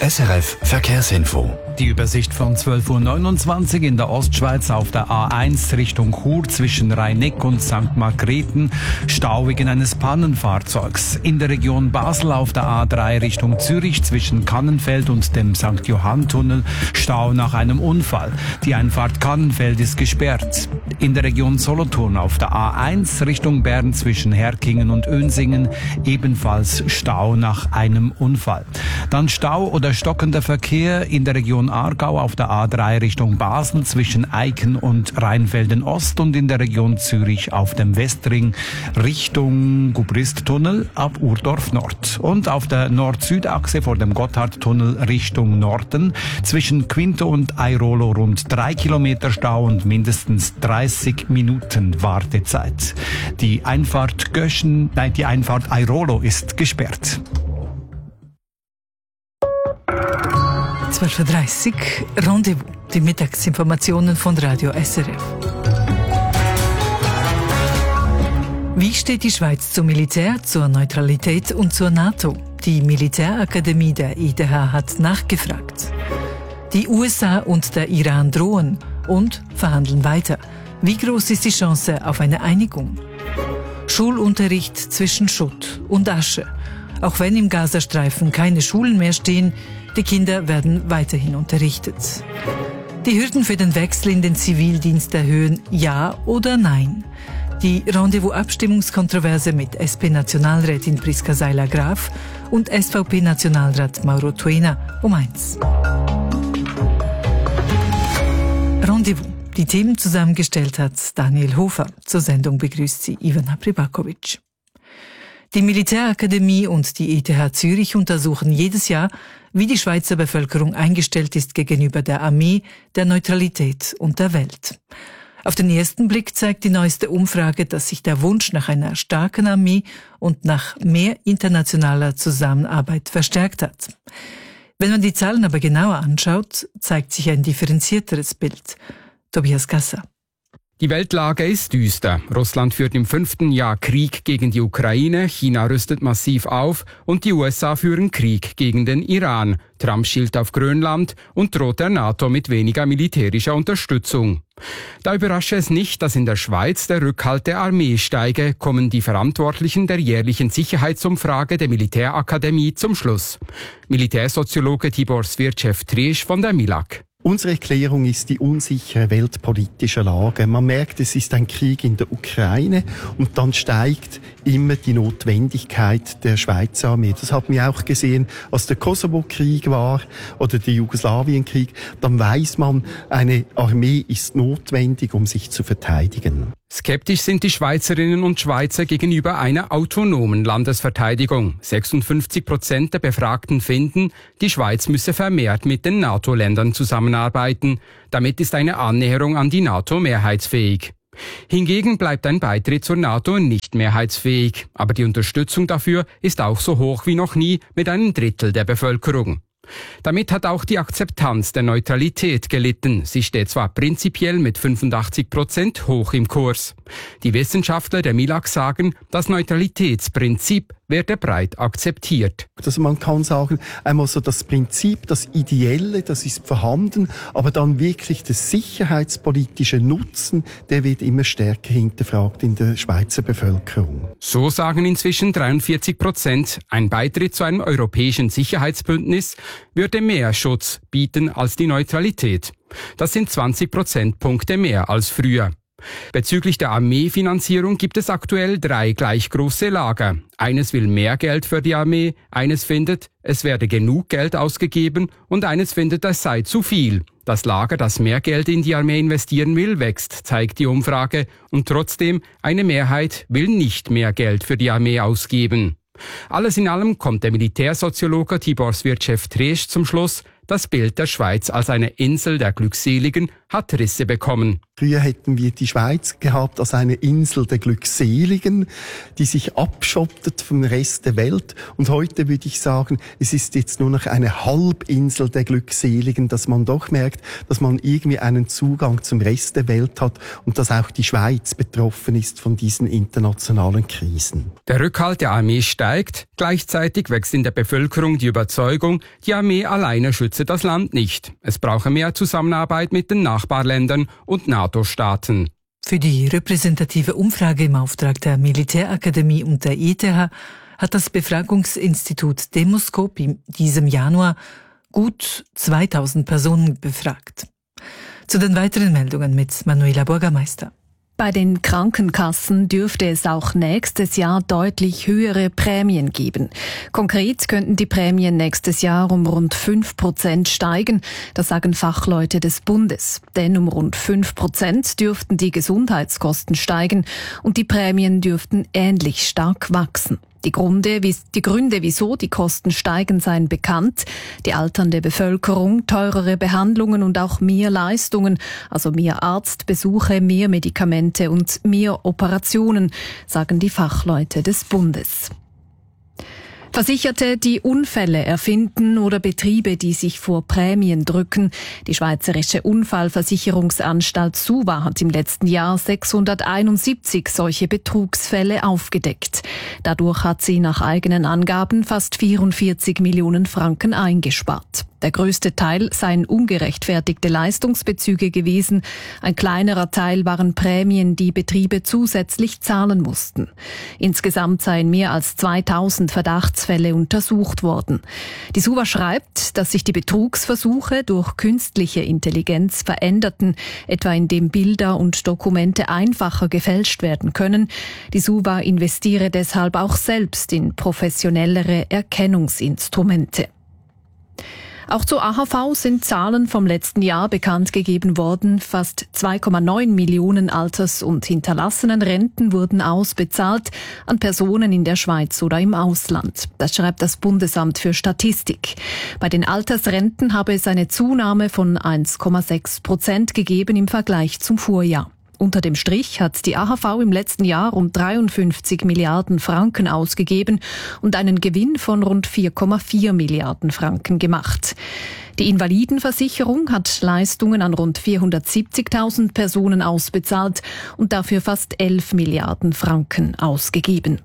SRF Verkehrsinfo. Die Übersicht von 12.29 Uhr in der Ostschweiz auf der A1 Richtung Chur zwischen Rhein-Neck und St. Margrethen. Stau wegen eines Pannenfahrzeugs. In der Region Basel auf der A3 Richtung Zürich zwischen Kannenfeld und dem St. Johann-Tunnel. Stau nach einem Unfall. Die Einfahrt Kannenfeld ist gesperrt. In der Region Solothurn auf der A1 Richtung Bern zwischen Herkingen und Önsingen. Ebenfalls Stau nach einem Unfall. Dann Stau oder stockender Verkehr in der Region Aargau auf der A3 Richtung Basel zwischen Eiken und Rheinfelden Ost und in der Region Zürich auf dem Westring Richtung Gubristtunnel ab Urdorf Nord. Und auf der Nord-Süd-Achse vor dem Gotthardtunnel Richtung Norden zwischen Quinto und Airolo rund 3 Kilometer Stau und mindestens 30 Minuten Wartezeit. Die Einfahrt Airolo ist gesperrt. 12.30 Uhr, Rendezvous, die Mittagsinformationen von Radio SRF. Wie steht die Schweiz zum Militär, zur Neutralität und zur NATO? Die Militärakademie der ETH hat nachgefragt. Die USA und der Iran drohen und verhandeln weiter. Wie groß ist die Chance auf eine Einigung? Schulunterricht zwischen Schutt und Asche. Auch wenn im Gazastreifen keine Schulen mehr stehen, die Kinder werden weiterhin unterrichtet. Die Hürden für den Wechsel in den Zivildienst erhöhen, ja oder nein? Die Rendezvous-Abstimmungskontroverse mit SP-Nationalrätin Priska Seiler-Graf und SVP-Nationalrat Mauro Tuena um 1. Rendezvous. Die Themen zusammengestellt hat Daniel Hofer. Zur Sendung begrüßt sie Ivana Pribakovic. Die Militärakademie und die ETH Zürich untersuchen jedes Jahr, wie die Schweizer Bevölkerung eingestellt ist gegenüber der Armee, der Neutralität und der Welt. Auf den ersten Blick zeigt die neueste Umfrage, dass sich der Wunsch nach einer starken Armee und nach mehr internationaler Zusammenarbeit verstärkt hat. Wenn man die Zahlen aber genauer anschaut, zeigt sich ein differenzierteres Bild. Tobias Gasser. Die Weltlage ist düster. Russland führt im 5. Jahr Krieg gegen die Ukraine, China rüstet massiv auf und die USA führen Krieg gegen den Iran. Trump schielt auf Grönland und droht der NATO mit weniger militärischer Unterstützung. Da überrasche es nicht, dass in der Schweiz der Rückhalt der Armee steige, kommen die Verantwortlichen der jährlichen Sicherheitsumfrage der Militärakademie zum Schluss. Militärsoziologe Tibor Svirchev-Triesch von der MILAG. Unsere Erklärung ist die unsichere weltpolitische Lage. Man merkt, es ist ein Krieg in der Ukraine und dann steigt immer die Notwendigkeit der Schweizer Armee. Das haben wir auch gesehen, als der Kosovo-Krieg war oder der Jugoslawien-Krieg. Dann weiß man, eine Armee ist notwendig, um sich zu verteidigen. Skeptisch sind die Schweizerinnen und Schweizer gegenüber einer autonomen Landesverteidigung. 56% der Befragten finden, die Schweiz müsse vermehrt mit den NATO-Ländern zusammenarbeiten. Damit ist eine Annäherung an die NATO mehrheitsfähig. Hingegen bleibt ein Beitritt zur NATO nicht mehrheitsfähig. Aber die Unterstützung dafür ist auch so hoch wie noch nie mit einem Drittel der Bevölkerung. Damit hat auch die Akzeptanz der Neutralität gelitten. Sie steht zwar prinzipiell mit 85% hoch im Kurs. Die Wissenschaftler der MILAG sagen, das Neutralitätsprinzip werde breit akzeptiert. Also man kann sagen, einmal so das Prinzip, das Ideelle, das ist vorhanden, aber dann wirklich der sicherheitspolitische Nutzen, der wird immer stärker hinterfragt in der Schweizer Bevölkerung. So sagen inzwischen 43%, ein Beitritt zu einem europäischen Sicherheitsbündnis würde mehr Schutz bieten als die Neutralität. Das sind 20 Prozentpunkte mehr als früher. Bezüglich der Armeefinanzierung gibt es aktuell 3 gleich große Lager. Eines will mehr Geld für die Armee, eines findet, es werde genug Geld ausgegeben und eines findet, es sei zu viel. Das Lager, das mehr Geld in die Armee investieren will, wächst, zeigt die Umfrage. Und trotzdem, eine Mehrheit will nicht mehr Geld für die Armee ausgeben. Alles in allem kommt der Militärsoziologe Tibor Svirchev-Triesch zum Schluss, das Bild der Schweiz als eine Insel der Glückseligen hat Risse bekommen. Früher hätten wir die Schweiz gehabt als eine Insel der Glückseligen, die sich abschottet vom Rest der Welt. Und heute würde ich sagen, es ist jetzt nur noch eine Halbinsel der Glückseligen, dass man doch merkt, dass man irgendwie einen Zugang zum Rest der Welt hat und dass auch die Schweiz betroffen ist von diesen internationalen Krisen. Der Rückhalt der Armee steigt, gleichzeitig wächst in der Bevölkerung die Überzeugung, die Armee alleine schütze das Land nicht. Es brauche mehr Zusammenarbeit mit den Nachbarländern und NATO-Staaten. Für die repräsentative Umfrage im Auftrag der Militärakademie und der ETH hat das Befragungsinstitut Demoskop in diesem Januar gut 2000 Personen befragt. Zu den weiteren Meldungen mit Manuela Bürgermeister. Bei den Krankenkassen dürfte es auch nächstes Jahr deutlich höhere Prämien geben. Konkret könnten die Prämien nächstes Jahr um rund 5% steigen, das sagen Fachleute des Bundes. Denn um rund 5% dürften die Gesundheitskosten steigen und die Prämien dürften ähnlich stark wachsen. Die Gründe, wieso die Kosten steigen, seien bekannt. Die alternde Bevölkerung, teurere Behandlungen und auch mehr Leistungen, also mehr Arztbesuche, mehr Medikamente und mehr Operationen, sagen die Fachleute des Bundes. Versicherte, die Unfälle erfinden oder Betriebe, die sich vor Prämien drücken. Die Schweizerische Unfallversicherungsanstalt SUVA hat im letzten Jahr 671 solche Betrugsfälle aufgedeckt. Dadurch hat sie nach eigenen Angaben fast 44 Millionen Franken eingespart. Der größte Teil seien ungerechtfertigte Leistungsbezüge gewesen. Ein kleinerer Teil waren Prämien, die Betriebe zusätzlich zahlen mussten. Insgesamt seien mehr als 2000 Verdachtsfälle untersucht worden. Die SUVA schreibt, dass sich die Betrugsversuche durch künstliche Intelligenz veränderten, etwa indem Bilder und Dokumente einfacher gefälscht werden können. Die SUVA investiere deshalb auch selbst in professionellere Erkennungsinstrumente. Auch zur AHV sind Zahlen vom letzten Jahr bekannt gegeben worden. Fast 2,9 Millionen Alters- und Hinterlassenenrenten wurden ausbezahlt an Personen in der Schweiz oder im Ausland. Das schreibt das Bundesamt für Statistik. Bei den Altersrenten habe es eine Zunahme von 1,6% gegeben im Vergleich zum Vorjahr. Unter dem Strich hat die AHV im letzten Jahr rund 53 Milliarden Franken ausgegeben und einen Gewinn von rund 4,4 Milliarden Franken gemacht. Die Invalidenversicherung hat Leistungen an rund 470.000 Personen ausbezahlt und dafür fast 11 Milliarden Franken ausgegeben.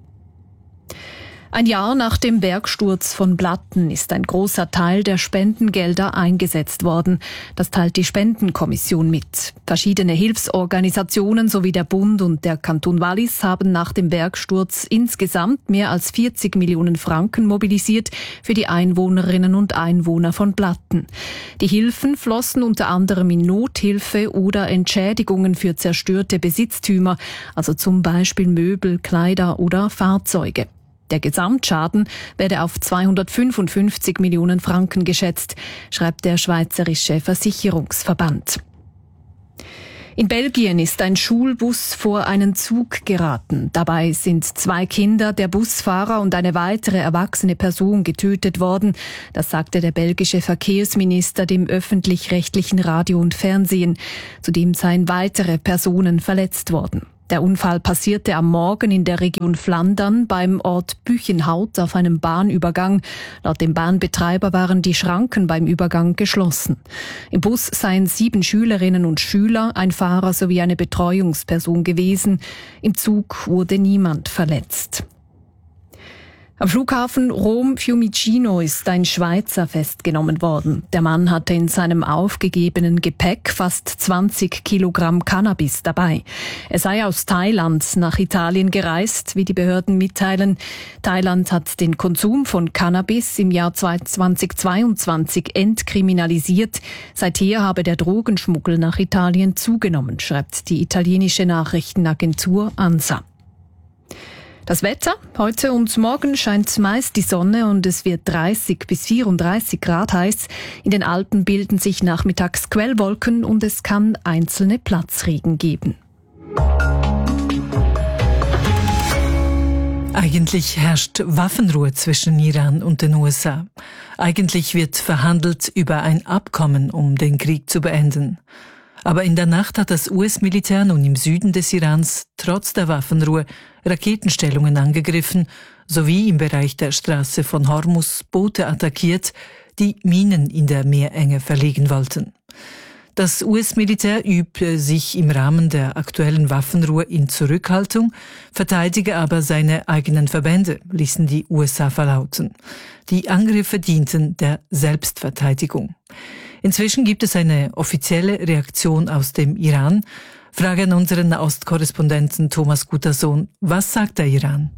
Ein Jahr nach dem Bergsturz von Blatten ist ein großer Teil der Spendengelder eingesetzt worden. Das teilt die Spendenkommission mit. Verschiedene Hilfsorganisationen sowie der Bund und der Kanton Wallis haben nach dem Bergsturz insgesamt mehr als 40 Millionen Franken mobilisiert für die Einwohnerinnen und Einwohner von Blatten. Die Hilfen flossen unter anderem in Nothilfe oder Entschädigungen für zerstörte Besitztümer, also zum Beispiel Möbel, Kleider oder Fahrzeuge. Der Gesamtschaden werde auf 255 Millionen Franken geschätzt, schreibt der Schweizerische Versicherungsverband. In Belgien ist ein Schulbus vor einen Zug geraten. Dabei sind 2 Kinder, der Busfahrer und eine weitere erwachsene Person getötet worden. Das sagte der belgische Verkehrsminister dem öffentlich-rechtlichen Radio und Fernsehen. Zudem seien weitere Personen verletzt worden. Der Unfall passierte am Morgen in der Region Flandern beim Ort Büchenhout auf einem Bahnübergang. Laut dem Bahnbetreiber waren die Schranken beim Übergang geschlossen. Im Bus seien 7 Schülerinnen und Schüler, ein Fahrer sowie eine Betreuungsperson gewesen. Im Zug wurde niemand verletzt. Am Flughafen Rom-Fiumicino ist ein Schweizer festgenommen worden. Der Mann hatte in seinem aufgegebenen Gepäck fast 20 Kilogramm Cannabis dabei. Er sei aus Thailand nach Italien gereist, wie die Behörden mitteilen. Thailand hat den Konsum von Cannabis im Jahr 2022 entkriminalisiert. Seither habe der Drogenschmuggel nach Italien zugenommen, schreibt die italienische Nachrichtenagentur ANSA. Das Wetter: Heute und morgen scheint meist die Sonne und es wird 30 bis 34 Grad heiß. In den Alpen bilden sich nachmittags Quellwolken und es kann einzelne Platzregen geben. Eigentlich herrscht Waffenruhe zwischen Iran und den USA. Eigentlich wird verhandelt über ein Abkommen, um den Krieg zu beenden. Aber in der Nacht hat das US-Militär nun im Süden des Irans trotz der Waffenruhe Raketenstellungen angegriffen, sowie im Bereich der Straße von Hormuz Boote attackiert, die Minen in der Meerenge verlegen wollten. Das US-Militär übte sich im Rahmen der aktuellen Waffenruhe in Zurückhaltung, verteidige aber seine eigenen Verbände, ließen die USA verlauten. Die Angriffe dienten der Selbstverteidigung. Inzwischen gibt es eine offizielle Reaktion aus dem Iran. Frage an unseren Nahostkorrespondenten Thomas Gutersohn. Was sagt der Iran?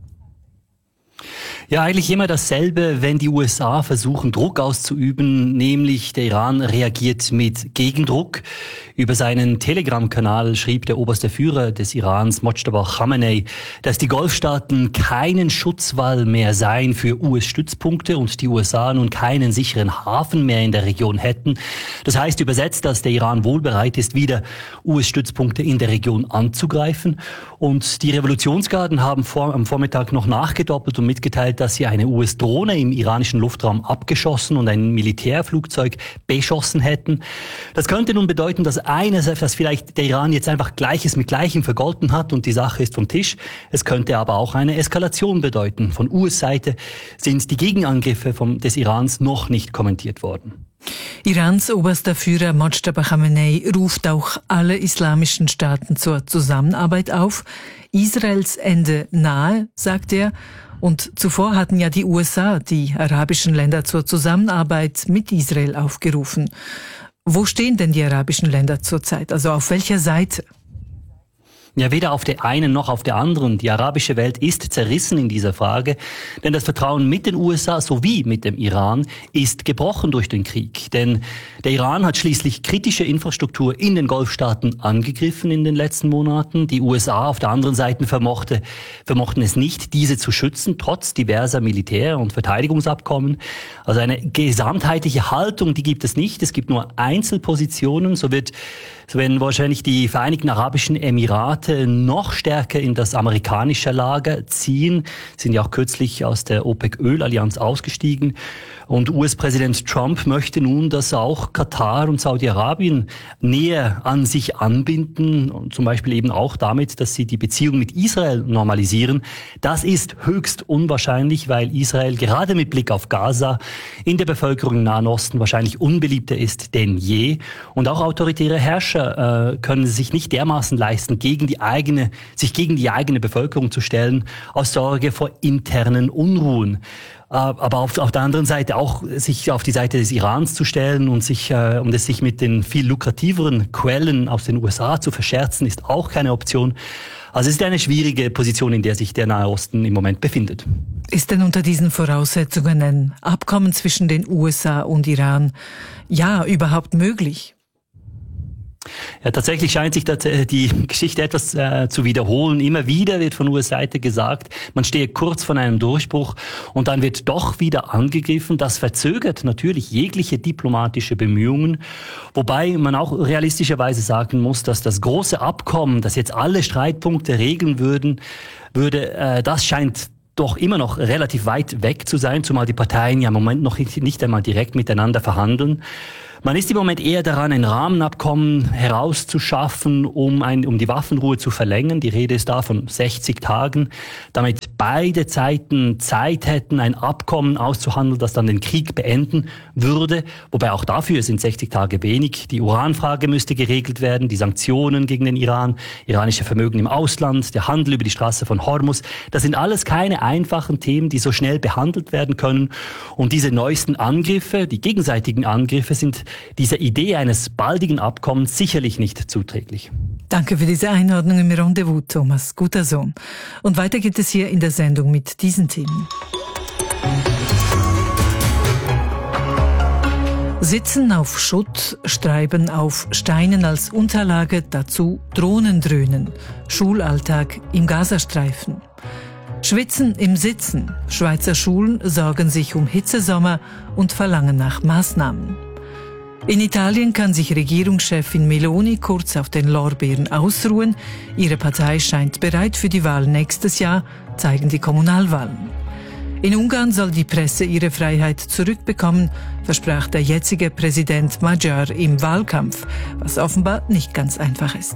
Ja, eigentlich immer dasselbe, wenn die USA versuchen, Druck auszuüben, nämlich der Iran reagiert mit Gegendruck. Über seinen Telegram-Kanal schrieb der oberste Führer des Irans, Mojtaba Khamenei, dass die Golfstaaten keinen Schutzwall mehr seien für US-Stützpunkte und die USA nun keinen sicheren Hafen mehr in der Region hätten. Das heißt übersetzt, dass der Iran wohl bereit ist, wieder US-Stützpunkte in der Region anzugreifen. Und die Revolutionsgarden haben am Vormittag noch nachgedoppelt und mitgeteilt, dass sie eine US-Drohne im iranischen Luftraum abgeschossen und ein Militärflugzeug beschossen hätten. Das könnte nun bedeuten, dass vielleicht der Iran jetzt einfach Gleiches mit Gleichem vergolten hat und die Sache ist vom Tisch. Es könnte aber auch eine Eskalation bedeuten. Von US-Seite sind die Gegenangriffe des Irans noch nicht kommentiert worden. Irans oberster Führer Mojtaba Khamenei ruft auch alle islamischen Staaten zur Zusammenarbeit auf. Israels Ende nahe, sagt er. Und zuvor hatten ja die USA die arabischen Länder zur Zusammenarbeit mit Israel aufgerufen. Wo stehen denn die arabischen Länder zurzeit? Also auf welcher Seite? Ja, weder auf der einen noch auf der anderen. Die arabische Welt ist zerrissen in dieser Frage, denn das Vertrauen mit den USA sowie mit dem Iran ist gebrochen durch den Krieg. Denn der Iran hat schließlich kritische Infrastruktur in den Golfstaaten angegriffen in den letzten Monaten. Die USA auf der anderen Seite vermochten es nicht, diese zu schützen, trotz diverser Militär- und Verteidigungsabkommen. Also eine gesamtheitliche Haltung, die gibt es nicht. Es gibt nur Einzelpositionen. So werden wahrscheinlich die Vereinigten Arabischen Emirate noch stärker in das amerikanische Lager ziehen. Sind ja auch kürzlich aus der OPEC-Ölallianz ausgestiegen. Und US-Präsident Trump möchte nun, dass auch Katar und Saudi-Arabien näher an sich anbinden. Und zum Beispiel eben auch damit, dass sie die Beziehung mit Israel normalisieren. Das ist höchst unwahrscheinlich, weil Israel gerade mit Blick auf Gaza in der Bevölkerung im Nahen Osten wahrscheinlich unbeliebter ist denn je. Und auch autoritäre Herrscher können sich nicht dermaßen leisten, sich gegen die eigene Bevölkerung zu stellen, aus Sorge vor internen Unruhen. Aber auf der anderen Seite auch sich auf die Seite des Irans zu stellen und es sich mit den viel lukrativeren Quellen aus den USA zu verscherzen, ist auch keine Option. Also es ist eine schwierige Position, in der sich der Nahe Osten im Moment befindet. Ist denn unter diesen Voraussetzungen ein Abkommen zwischen den USA und Iran überhaupt möglich? Ja, tatsächlich scheint sich die Geschichte etwas zu wiederholen. Immer wieder wird von US-Seite gesagt, man stehe kurz vor einem Durchbruch und dann wird doch wieder angegriffen. Das verzögert natürlich jegliche diplomatische Bemühungen, wobei man auch realistischerweise sagen muss, dass das große Abkommen, das jetzt alle Streitpunkte regeln würde, das scheint doch immer noch relativ weit weg zu sein, zumal die Parteien ja im Moment noch nicht einmal direkt miteinander verhandeln. Man ist im Moment eher daran, ein Rahmenabkommen herauszuschaffen, um die Waffenruhe zu verlängern. Die Rede ist da von 60 Tagen, damit beide Seiten Zeit hätten, ein Abkommen auszuhandeln, das dann den Krieg beenden würde. Wobei auch dafür sind 60 Tage wenig. Die Uranfrage müsste geregelt werden, die Sanktionen gegen den Iran, iranische Vermögen im Ausland, der Handel über die Straße von Hormuz. Das sind alles keine einfachen Themen, die so schnell behandelt werden können. Und diese neuesten Angriffe, die gegenseitigen Angriffe, sind dieser Idee eines baldigen Abkommens sicherlich nicht zuträglich. Danke für diese Einordnung im Rendezvous, Thomas Gutersohn. Und weiter geht es hier in der Sendung mit diesen Themen. Sitzen auf Schutt, Schreiben auf Steinen als Unterlage, dazu Drohnendröhnen, Schulalltag im Gazastreifen. Schwitzen im Sitzen. Schweizer Schulen sorgen sich um Hitzesommer und verlangen nach Maßnahmen. In Italien kann sich Regierungschefin Meloni kurz auf den Lorbeeren ausruhen. Ihre Partei scheint bereit für die Wahl nächstes Jahr, zeigen die Kommunalwahlen. In Ungarn soll die Presse ihre Freiheit zurückbekommen, versprach der jetzige Präsident Magyar im Wahlkampf, was offenbar nicht ganz einfach ist.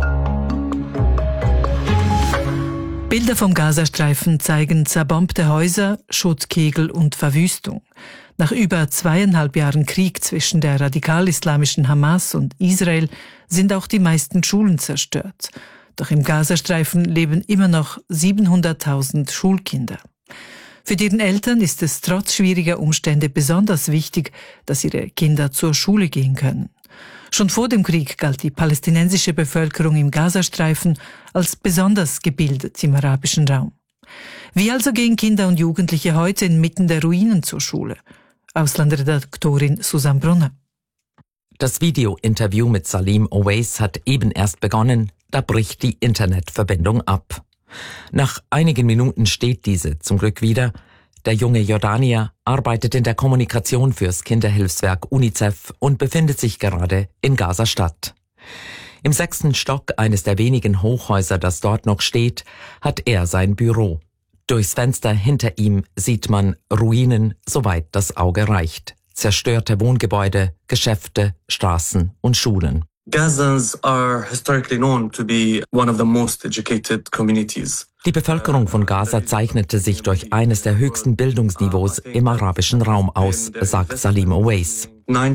Bilder vom Gazastreifen zeigen zerbombte Häuser, Schutzkegel und Verwüstung. Nach über 2,5 Jahren Krieg zwischen der radikal-islamischen Hamas und Israel sind auch die meisten Schulen zerstört. Doch im Gazastreifen leben immer noch 700.000 Schulkinder. Für deren Eltern ist es trotz schwieriger Umstände besonders wichtig, dass ihre Kinder zur Schule gehen können. Schon vor dem Krieg galt die palästinensische Bevölkerung im Gazastreifen als besonders gebildet im arabischen Raum. Wie also gehen Kinder und Jugendliche heute inmitten der Ruinen zur Schule? Auslandredaktorin Susanne Brunner. Das Video-Interview mit Salim Owais hat eben erst begonnen, da bricht die Internetverbindung ab. Nach einigen Minuten steht diese zum Glück wieder. Der junge Jordanier arbeitet in der Kommunikation fürs Kinderhilfswerk UNICEF und befindet sich gerade in Gaza-Stadt. Im 6. Stock eines der wenigen Hochhäuser, das dort noch steht, hat er sein Büro. Durchs Fenster hinter ihm sieht man Ruinen, soweit das Auge reicht. Zerstörte Wohngebäude, Geschäfte, Straßen und Schulen. Gazans are historically known to be one of the most educated communities. Die Bevölkerung von Gaza zeichnete sich durch eines der höchsten Bildungsniveaus im arabischen Raum aus, sagt Salim Owais.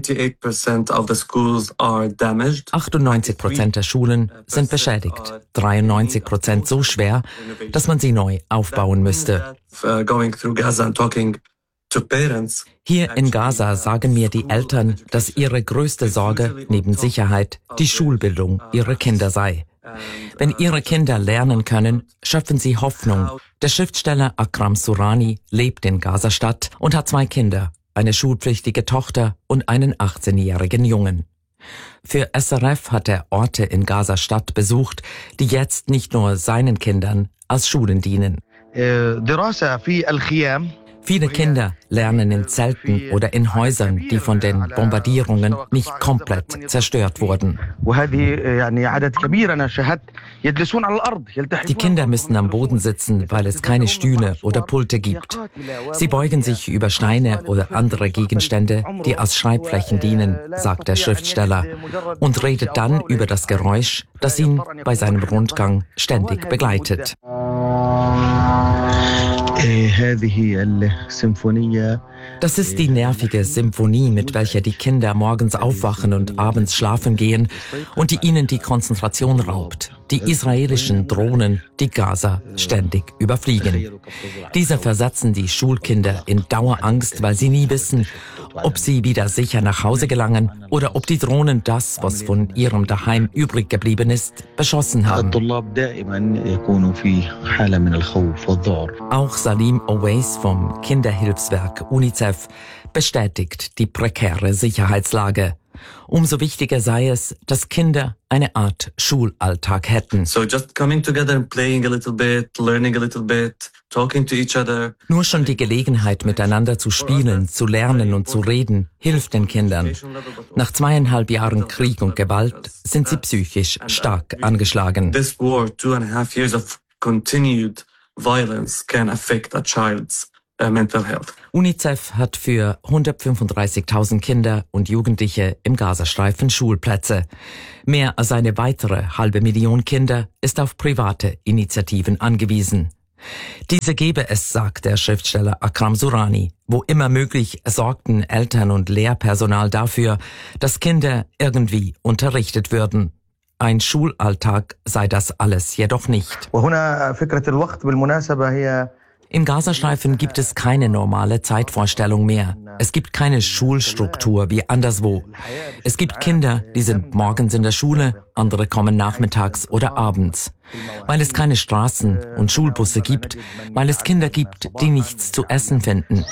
98% der Schulen sind beschädigt, 93% so schwer, dass man sie neu aufbauen müsste. Hier in Gaza sagen mir die Eltern, dass ihre größte Sorge neben Sicherheit die Schulbildung ihrer Kinder sei. Wenn ihre Kinder lernen können, schöpfen sie Hoffnung. Der Schriftsteller Akram Surani lebt in Gaza-Stadt und hat 2 Kinder, eine schulpflichtige Tochter und einen 18-jährigen Jungen. Für SRF hat er Orte in Gaza-Stadt besucht, die jetzt nicht nur seinen Kindern als Schulen dienen. Viele Kinder lernen in Zelten oder in Häusern, die von den Bombardierungen nicht komplett zerstört wurden. Die Kinder müssen am Boden sitzen, weil es keine Stühle oder Pulte gibt. Sie beugen sich über Steine oder andere Gegenstände, die als Schreibflächen dienen, sagt der Schriftsteller, und redet dann über das Geräusch, das ihn bei seinem Rundgang ständig begleitet. Das ist die nervige Symphonie, mit welcher die Kinder morgens aufwachen und abends schlafen gehen und die ihnen die Konzentration raubt. Die israelischen Drohnen, die Gaza ständig überfliegen. Diese versetzen die Schulkinder in Dauerangst, weil sie nie wissen, ob sie wieder sicher nach Hause gelangen oder ob die Drohnen das, was von ihrem Daheim übrig geblieben ist, beschossen haben. Auch Salim Owais vom Kinderhilfswerk UNICEF bestätigt die prekäre Sicherheitslage. Umso wichtiger sei es, dass Kinder eine Art Schulalltag hätten. So just coming together and playing a little bit, learning a little bit, talking to each other. Nur schon die Gelegenheit, miteinander zu spielen, zu lernen und zu reden, hilft den Kindern. Nach 2,5 Jahren Krieg und Gewalt sind sie psychisch stark angeschlagen. This war, 2.5 years of continued violence can affect a child's mental health. UNICEF hat für 135.000 Kinder und Jugendliche im Gazastreifen Schulplätze. Mehr als eine weitere 500.000 Kinder ist auf private Initiativen angewiesen. Diese gebe es, sagt der Schriftsteller Akram Surani, wo immer möglich sorgten Eltern und Lehrpersonal dafür, dass Kinder irgendwie unterrichtet würden. Ein Schulalltag sei das alles jedoch nicht. Im Gazastreifen gibt es keine normale Zeitvorstellung mehr. Es gibt keine Schulstruktur wie anderswo. Es gibt Kinder, die sind morgens in der Schule, andere kommen nachmittags oder abends. Weil es keine Straßen und Schulbusse gibt, weil es Kinder gibt, die nichts zu essen finden.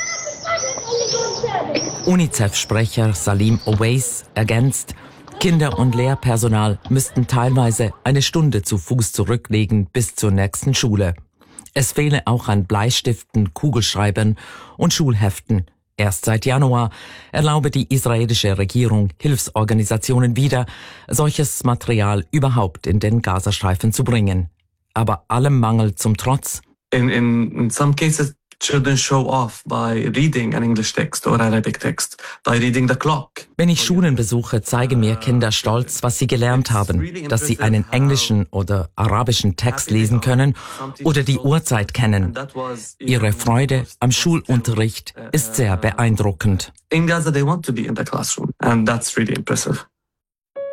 UNICEF-Sprecher Salim Owais ergänzt, Kinder und Lehrpersonal müssten teilweise eine Stunde zu Fuß zurücklegen bis zur nächsten Schule. Es fehle auch an Bleistiften, Kugelschreibern und Schulheften. Erst seit Januar erlaube die israelische Regierung Hilfsorganisationen wieder, solches Material überhaupt in den Gazastreifen zu bringen. Aber allem Mangel zum Trotz. In some cases children show off by reading an English text or Arabic text, by reading the clock. Wenn ich Schulen besuche, zeigen mir Kinder stolz, was sie gelernt haben, dass sie einen englischen oder arabischen Text lesen können oder die Uhrzeit kennen. Ihre Freude am Schulunterricht ist sehr beeindruckend. In Gaza, they want to be in the classroom, and that's really impressive.